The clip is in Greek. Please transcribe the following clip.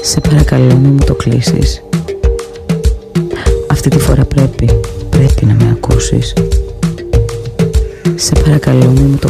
Σε παρακαλώ μη μου το κλείσεις. Αυτή τη φορά πρέπει να με ακούσεις. Σε παρακαλώ μη μου το